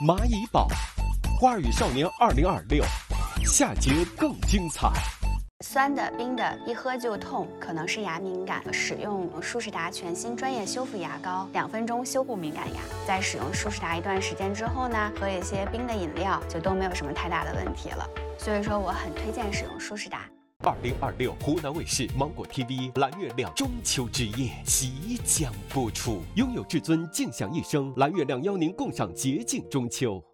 蚂蚁宝，花儿与少年2026，下节更精彩。 酸的、冰的，一喝就痛，可能是牙敏感。使用舒适达全新专业修复牙膏，2分钟修护敏感牙。在使用舒适达一段时间之后呢，喝一些冰的饮料就都没有什么太大的问题了。所以说，我很推荐使用舒适达。 2026湖南卫视、芒果 TV 蓝月亮中秋之夜即将播出，拥有至尊，尽享一生。蓝月亮邀您共赏洁净中秋。